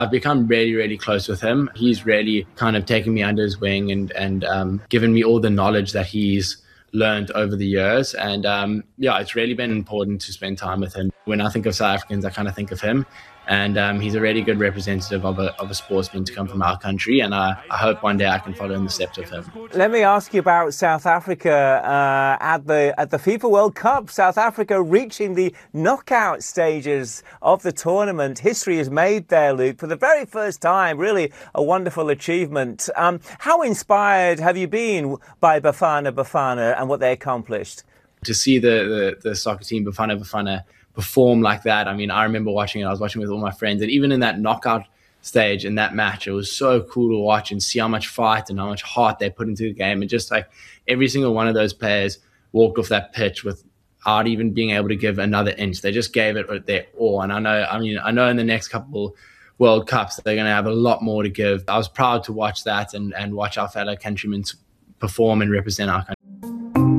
I've become really, really close with him. He's really kind of taken me under his wing and given me all the knowledge that he's learned over the years. And yeah, it's really been important to spend time with him. When I think of South Africans, I kind of think of him. And he's a really good representative of a sportsman to come from our country. And I hope one day I can follow in the steps of him. Let me ask you about South Africa at the FIFA World Cup. South Africa reaching the knockout stages of the tournament. History is made there, Luke, for the very first time. Really a wonderful achievement. How inspired have you been by Bafana Bafana and what they accomplished? To see the soccer team Bafana Bafana perform like that. I mean, I remember watching it. I was watching with all my friends, and even in that knockout stage in that match, it was so cool to watch and see how much fight and how much heart they put into the game. And just like every single one of those players walked off that pitch without even being able to give another inch. They just gave it their all. And I know in the next couple World Cups they're going to have a lot more to give. I was proud to watch that and watch our fellow countrymen perform and represent our country.